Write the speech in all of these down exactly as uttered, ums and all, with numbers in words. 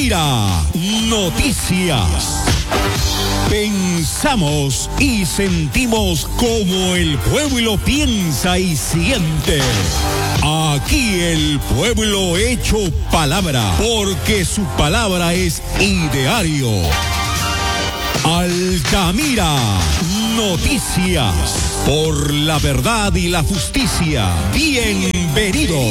Altamira, noticias. Pensamos y sentimos como el pueblo piensa y siente. Aquí el pueblo hecho palabra, porque su palabra es ideario. Altamira, noticias. Por la verdad y la justicia. Bienvenidos.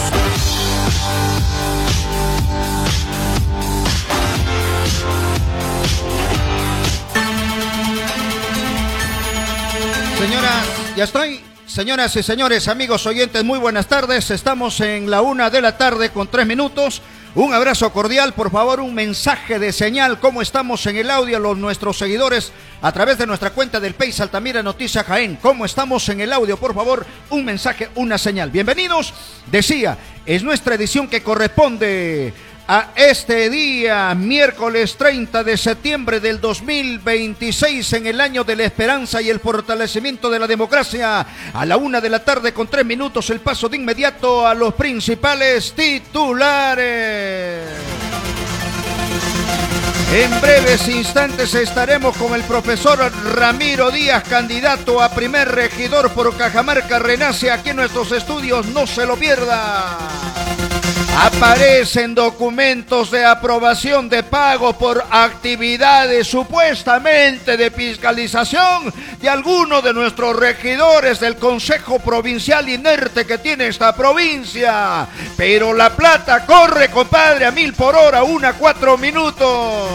Señoras, ya estoy. Señoras y señores, amigos oyentes, muy buenas tardes. Estamos en la una de la tarde con tres minutos. Un abrazo cordial, por favor, un mensaje de señal. ¿Cómo estamos en el audio los nuestros seguidores a través de nuestra cuenta del País Altamira Noticias Jaén? ¿Cómo estamos en el audio? Por favor, un mensaje, una señal. Bienvenidos. Decía, es nuestra edición que corresponde a este día, miércoles treinta de septiembre del dos mil veintiséis, en el año de la esperanza y el fortalecimiento de la democracia. A la una de la tarde con tres minutos, el paso de inmediato a los principales titulares. En breves instantes estaremos con el profesor Ramiro Díaz, candidato a primer regidor por Cajamarca Renace, aquí en nuestros estudios, no se lo pierda. Aparecen documentos de aprobación de pago por actividades supuestamente de fiscalización de algunos de nuestros regidores del Consejo Provincial inerte que tiene esta provincia. Pero la plata corre, compadre, a mil por hora, una a cuatro minutos.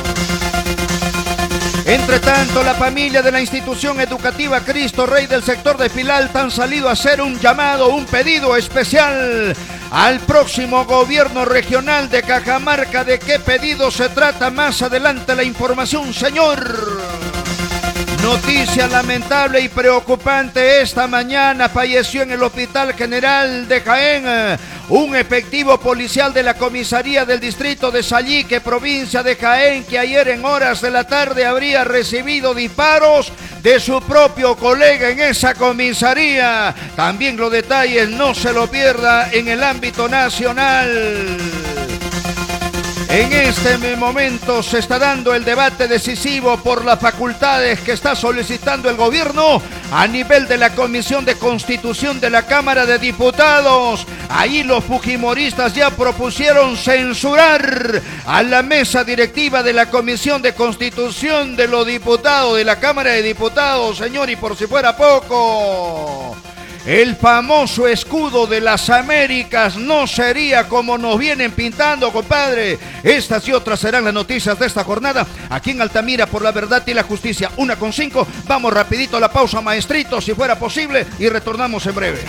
Entre tanto, la familia de la institución educativa Cristo Rey del sector de Pilalta han salido a hacer un llamado, un pedido especial al próximo gobierno regional de Cajamarca. ¿De qué pedido se trata? Más adelante la información, señor. Noticia lamentable y preocupante. Esta mañana falleció en el Hospital General de Jaén un efectivo policial de la comisaría del distrito de Sallique, provincia de Jaén, que ayer en horas de la tarde habría recibido disparos de su propio colega en esa comisaría. También los detalles, no se lo pierda, en el ámbito nacional. En este momento se está dando el debate decisivo por las facultades que está solicitando el gobierno a nivel de la Comisión de Constitución de la Cámara de Diputados. Ahí los fujimoristas ya propusieron censurar a la mesa directiva de la Comisión de Constitución de los diputados de la Cámara de Diputados, señor, y por si fuera poco, el famoso escudo de las Américas no sería como nos vienen pintando, compadre. Estas y otras serán las noticias de esta jornada aquí en Altamira, por la verdad y la justicia. Una con cinco. Vamos rapidito a la pausa, maestrito, si fuera posible, y retornamos en breve.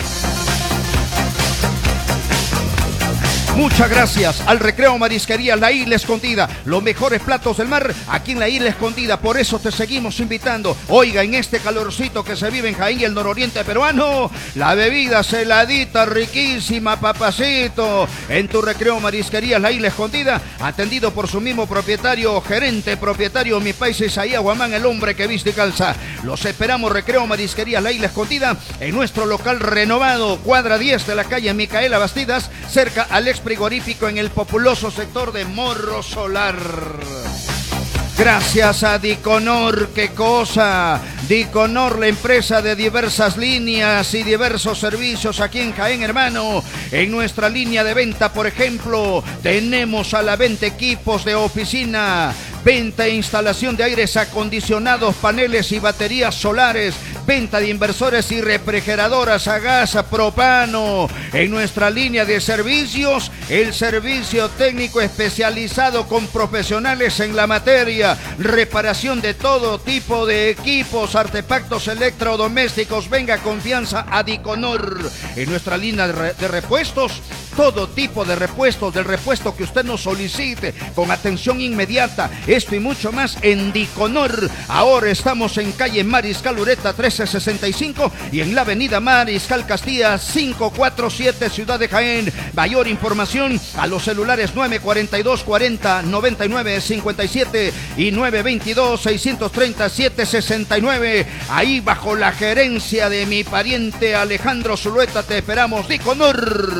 Muchas gracias al Recreo Marisquería La Isla Escondida. Los mejores platos del mar aquí en La Isla Escondida. Por eso te seguimos invitando. Oiga, en este calorcito que se vive en Jaén y el nororiente peruano, la bebida celadita, riquísima, papacito. En tu Recreo Marisquería La Isla Escondida, atendido por su mismo propietario, gerente propietario, mi país Isaías Guamán, el hombre que viste y calza. Los esperamos, Recreo Marisquería La Isla Escondida, en nuestro local renovado, cuadra diez de la calle Micaela Bastidas, cerca al ex frigorífico en el populoso sector de Morro Solar. Gracias a Diconor, qué cosa. Diconor, la empresa de diversas líneas y diversos servicios aquí en Jaén, hermano. En nuestra línea de venta, por ejemplo, tenemos a la venta equipos de oficina, venta e instalación de aires acondicionados, paneles y baterías solares, venta de inversores y refrigeradoras a gas, a propano. En nuestra línea de servicios, el servicio técnico especializado con profesionales en la materia, reparación de todo tipo de equipos, artefactos electrodomésticos. Venga, confianza a Diconor. En nuestra línea de, re de repuestos, todo tipo de repuestos, del repuesto que usted nos solicite, con atención inmediata. Esto y mucho más en Diconor. Ahora estamos en calle Mariscal Ureta trece sesenta y cinco y en la avenida Mariscal Castilla quinientos cuarenta y siete, Ciudad de Jaén. Mayor información a los celulares nueve cuarenta y dos cuarenta noventa y nueve cincuenta y siete y nueve veintidós seiscientos treinta siete sesenta y nueve. Ahí bajo la gerencia de mi pariente Alejandro Zulueta te esperamos. Diconor.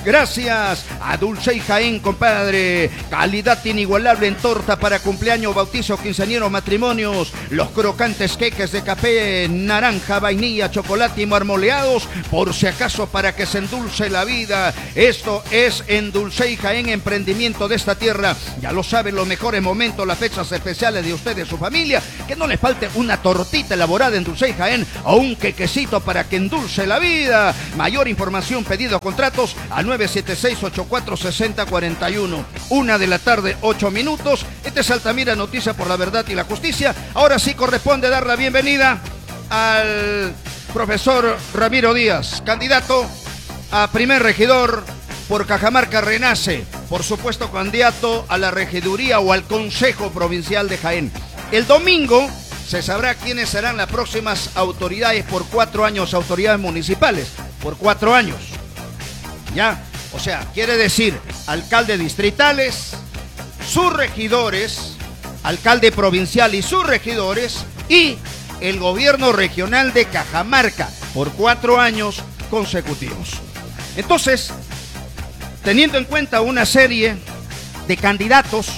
Gracias a Dulce y Jaén, compadre. Calidad inigualable en torta para cumpleaños, bautizo, quinceañeros, matrimonios. Los crocantes queques de café, naranja, vainilla, chocolate y marmoleados. Por si acaso, para que se endulce la vida. Esto es en Dulce y Jaén, emprendimiento de esta tierra. Ya lo saben, los mejores momentos, las fechas especiales de usted y su familia. Que no le falte una tortita elaborada en Dulce y Jaén o un quequecito para que endulce la vida. Mayor información, pedido, contratos a nueve siete seis, ocho cuatro seis cero cuatro uno. Una de la tarde, ocho minutos. Este es Altamira, noticia por la verdad y la justicia. Ahora sí corresponde dar la bienvenida al profesor Ramiro Díaz, candidato a primer regidor por Cajamarca Renace. Por supuesto, candidato a la regiduría o al Consejo Provincial de Jaén. El domingo se sabrá quiénes serán las próximas autoridades por cuatro años, autoridades municipales, por cuatro años. Ya, o sea, quiere decir alcalde distritales, sus regidores, alcalde provincial y sus regidores, y el gobierno regional de Cajamarca por cuatro años consecutivos. Entonces, teniendo en cuenta una serie de candidatos,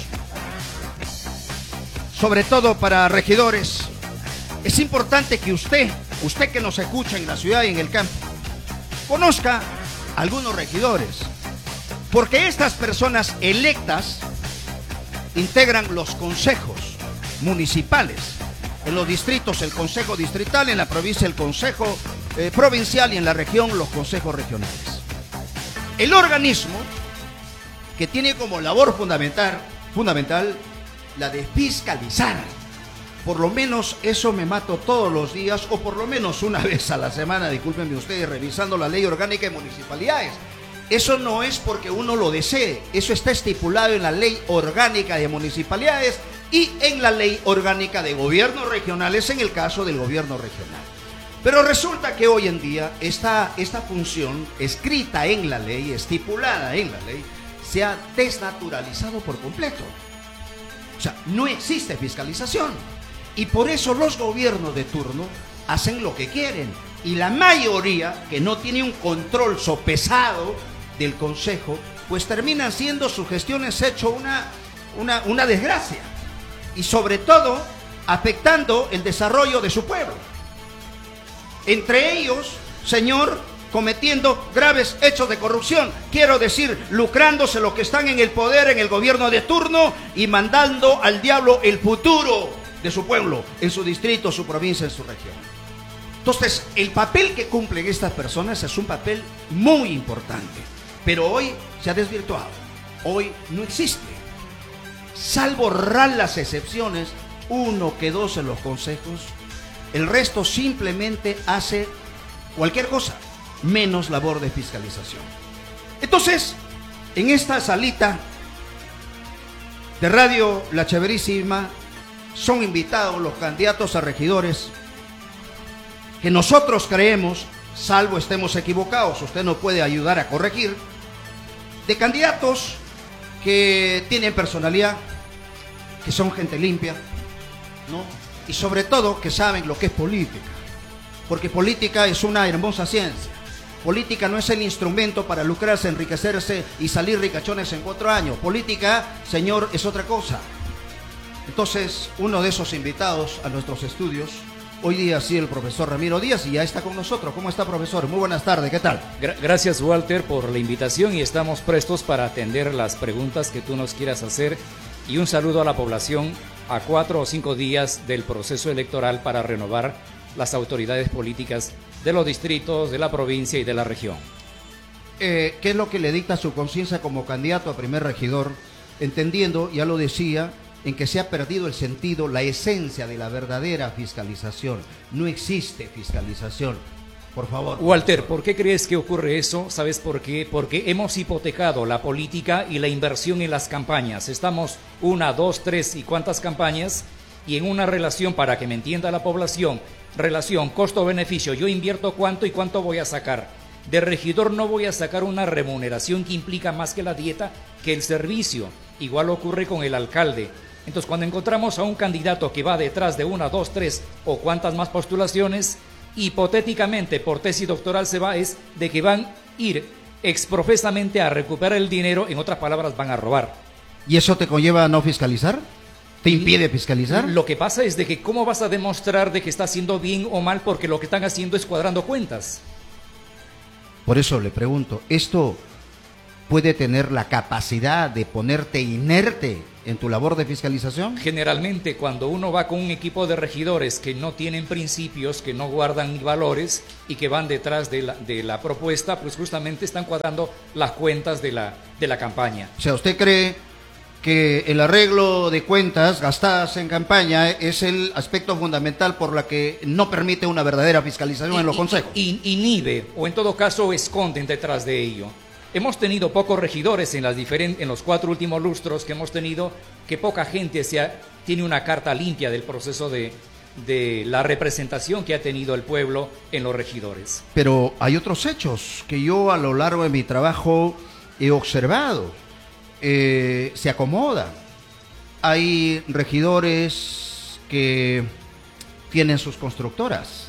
sobre todo para regidores, es importante que usted, usted que nos escucha en la ciudad y en el campo, conozca algunos regidores, porque estas personas electas integran los consejos municipales. En los distritos, el consejo distrital; en la provincia, el consejo eh, provincial; y en la región, los consejos regionales. El organismo que tiene como labor fundamental, fundamental la de fiscalizar. Por lo menos eso me mato todos los días, o por lo menos una vez a la semana, discúlpenme ustedes, revisando la ley orgánica de municipalidades. Eso no es porque uno lo desee, eso está estipulado en la ley orgánica de municipalidades y en la ley orgánica de gobiernos regionales, en el caso del gobierno regional. Pero resulta que hoy en día esta, esta función escrita en la ley, estipulada en la ley, se ha desnaturalizado por completo. O sea, no existe fiscalización. Y por eso los gobiernos de turno hacen lo que quieren. Y la mayoría, que no tiene un control sopesado del consejo, pues terminan siendo sus gestiones hecho una, una, una desgracia. Y sobre todo, afectando el desarrollo de su pueblo. Entre ellos, señor, cometiendo graves hechos de corrupción. Quiero decir, lucrándose los que están en el poder, en el gobierno de turno, y mandando al diablo el futuro de su pueblo, en su distrito, su provincia, en su región. Entonces, el papel que cumplen estas personas es un papel muy importante, pero hoy se ha desvirtuado. Hoy no existe, salvo raras excepciones, uno que dos en los consejos. El resto simplemente hace cualquier cosa, menos labor de fiscalización. Entonces, en esta salita de Radio La Chéverísima son invitados los candidatos a regidores que nosotros creemos, salvo estemos equivocados, usted nos puede ayudar a corregir, de candidatos que tienen personalidad, que son gente limpia, ¿no? Y sobre todo que saben lo que es política, porque política es una hermosa ciencia. Política no es el instrumento para lucrarse, enriquecerse y salir ricachones en cuatro años. Política, señor, es otra cosa. Entonces, uno de esos invitados a nuestros estudios, hoy día sí, el profesor Ramiro Díaz, y ya está con nosotros. ¿Cómo está, profesor? Muy buenas tardes, ¿qué tal? Gracias, Walter, por la invitación, y estamos prestos para atender las preguntas que tú nos quieras hacer. Y un saludo a la población a cuatro o cinco días del proceso electoral para renovar las autoridades políticas de los distritos, de la provincia y de la región. Eh, ¿Qué es lo que le dicta su conciencia como candidato a primer regidor? Entendiendo, ya lo decía, en que se ha perdido el sentido, la esencia de la verdadera fiscalización. No existe fiscalización. Por favor. Walter, ¿por qué crees que ocurre eso? ¿Sabes por qué? Porque hemos hipotecado la política y la inversión en las campañas. Estamos una, dos, tres y cuántas campañas, y en una relación, para que me entienda la población, relación costo-beneficio, yo invierto cuánto y cuánto voy a sacar. De regidor no voy a sacar una remuneración que implica más que la dieta, que el servicio. Igual ocurre con el alcalde. Entonces, cuando encontramos a un candidato que va detrás de una, dos, tres o cuántas más postulaciones, hipotéticamente por tesis doctoral se va es de que van a ir exprofesamente a recuperar el dinero, en otras palabras, van a robar. ¿Y eso te conlleva a no fiscalizar? ¿Te impide fiscalizar? Lo que pasa es de que cómo vas a demostrar de que está haciendo bien o mal, porque lo que están haciendo es cuadrando cuentas. Por eso le pregunto, ¿esto puede tener la capacidad de ponerte inerte en tu labor de fiscalización? Generalmente, cuando uno va con un equipo de regidores que no tienen principios, que no guardan ni valores y que van detrás de la, de la propuesta, pues justamente están cuadrando las cuentas de la, de la campaña. O sea, ¿usted cree que el arreglo de cuentas gastadas en campaña es el aspecto fundamental por la que no permite una verdadera fiscalización y, en los consejos? Y, inhibe, o en todo caso esconden detrás de ello. Hemos tenido pocos regidores en, las diferen- en los cuatro últimos lustros que hemos tenido, que poca gente se ha, tiene una carta limpia del proceso de, de la representación que ha tenido el pueblo en los regidores. Pero hay otros hechos que yo a lo largo de mi trabajo he observado. Eh, se acomoda. Hay regidores que tienen sus constructoras.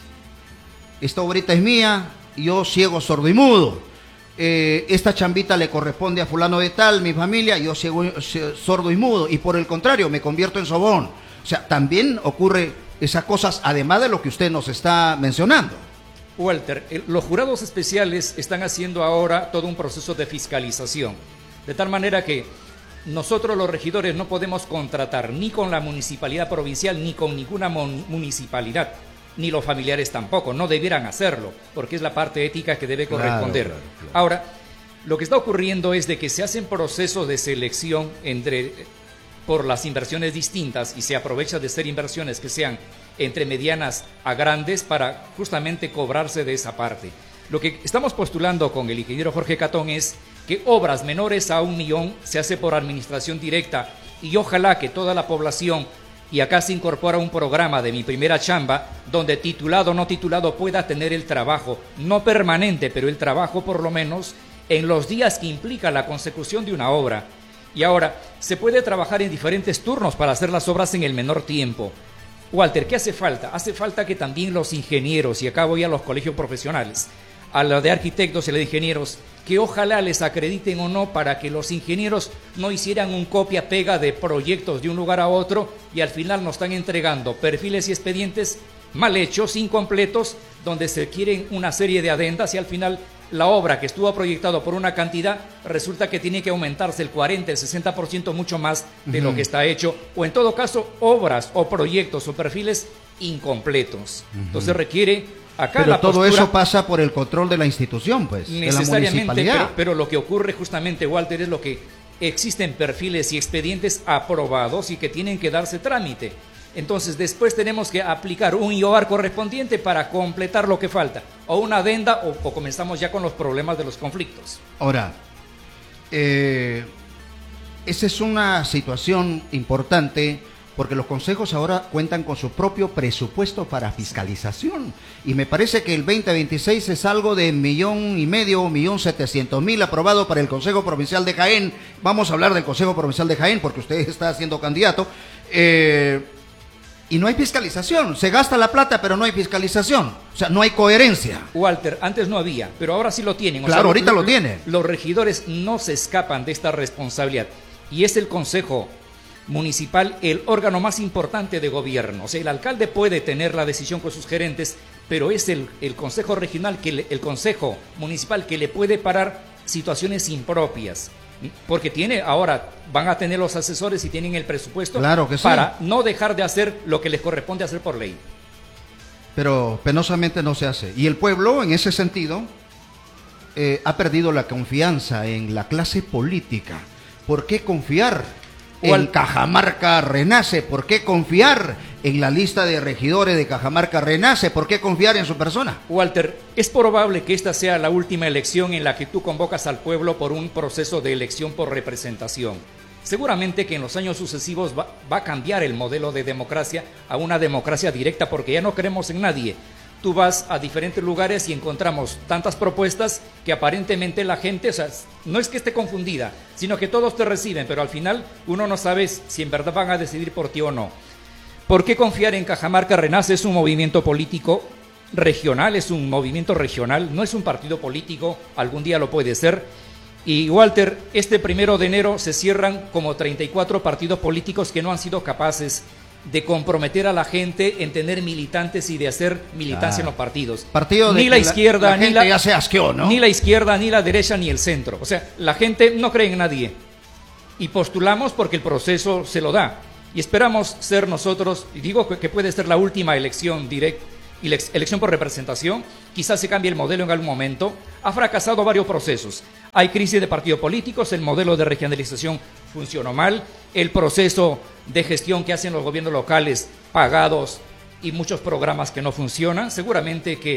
Esta obrita es mía, yo ciego, sordo y mudo. Eh, esta chambita le corresponde a fulano de tal, mi familia, yo ciego, sordo y mudo. Y por el contrario, me convierto en sobón. O sea, también ocurre esas cosas, además de lo que usted nos está mencionando. Walter, el, los jurados especiales están haciendo ahora todo un proceso de fiscalización. De tal manera que nosotros los regidores no podemos contratar ni con la municipalidad provincial ni con ninguna municipalidad, ni los familiares tampoco, no debieran hacerlo, porque es la parte ética que debe corresponder. Claro, claro, claro. Ahora, lo que está ocurriendo es de que se hacen procesos de selección entre, por las inversiones distintas y se aprovecha de ser inversiones que sean entre medianas a grandes para justamente cobrarse de esa parte. Lo que estamos postulando con el ingeniero Jorge Catón es que obras menores a un millón se hace por administración directa y ojalá que toda la población, y acá se incorpora un programa de Mi Primera Chamba, donde titulado o no titulado pueda tener el trabajo, no permanente, pero el trabajo por lo menos en los días que implica la consecución de una obra. Y ahora, se puede trabajar en diferentes turnos para hacer las obras en el menor tiempo. Walter, ¿qué hace falta? Hace falta que también los ingenieros, y acá voy a los colegios profesionales, a los de arquitectos y a los de ingenieros, que ojalá les acrediten o no para que los ingenieros no hicieran un copia-pega de proyectos de un lugar a otro y al final nos están entregando perfiles y expedientes mal hechos, incompletos, donde se quieren una serie de adendas y al final la obra que estuvo proyectado por una cantidad resulta que tiene que aumentarse el cuarenta, el sesenta por ciento mucho más de uh-huh. lo que está hecho, o en todo caso obras o proyectos o perfiles incompletos. Uh-huh. Entonces requiere... Acá pero la todo postura, eso pasa por el control de la institución, pues, necesariamente, de la municipalidad. Pero, pero lo que ocurre justamente, Walter, es lo que existen perfiles y expedientes aprobados y que tienen que darse trámite. Entonces, después tenemos que aplicar un I O A R correspondiente para completar lo que falta, o una adenda, o, o comenzamos ya con los problemas de los conflictos. Ahora, eh, esa es una situación importante, porque los consejos ahora cuentan con su propio presupuesto para fiscalización. Y me parece que el veinte veintiséis es algo de millón y medio, millón setecientos mil aprobado para el Consejo Provincial de Jaén. Vamos a hablar del Consejo Provincial de Jaén porque usted está siendo candidato. Eh, y no hay fiscalización. Se gasta la plata, pero no hay fiscalización. O sea, no hay coherencia. Walter, antes no había, pero ahora sí lo tienen. O claro, sea, ahorita lo, lo tiene. Los regidores no se escapan de esta responsabilidad. Y es el Consejo Municipal el órgano más importante de gobierno. O sea, el alcalde puede tener la decisión con sus gerentes, pero es el, el Consejo Regional, que le, el Consejo Municipal que le puede parar situaciones impropias. Porque tiene, ahora van a tener los asesores y tienen el presupuesto claro que sí. para no dejar de hacer lo que les corresponde hacer por ley. Pero penosamente no se hace. Y el pueblo, en ese sentido, eh, ha perdido la confianza en la clase política. ¿Por qué confiar en Cajamarca Renace? ¿Por qué confiar en la lista de regidores de Cajamarca Renace? ¿Por qué confiar en su persona? Walter, es probable que esta sea la última elección en la que tú convocas al pueblo por un proceso de elección por representación. Seguramente que en los años sucesivos va, va a cambiar el modelo de democracia a una democracia directa porque ya no creemos en nadie. Tú vas a diferentes lugares y encontramos tantas propuestas que aparentemente la gente, o sea, no es que esté confundida, sino que todos te reciben, pero al final uno no sabe si en verdad van a decidir por ti o no. ¿Por qué confiar en Cajamarca Renace? Es un movimiento político regional, es un movimiento regional, no es un partido político, algún día lo puede ser. Y Walter, este primero de enero se cierran como treinta y cuatro partidos políticos que no han sido capaces de comprometer a la gente en tener militantes y de hacer militancia ah. en los partidos. Partido de ni la izquierda, la, la ni la ya se asqueó, ¿no? Ni la izquierda, ni la derecha, ni el centro. O sea, la gente no cree en nadie. Y postulamos porque el proceso se lo da. Y esperamos ser nosotros, y digo que puede ser la última elección directa, elección por representación, quizás se cambie el modelo en algún momento. Ha fracasado varios procesos. Hay crisis de partidos políticos, el modelo de regionalización funcionó mal, el proceso de gestión que hacen los gobiernos locales pagados y muchos programas que no funcionan. Seguramente que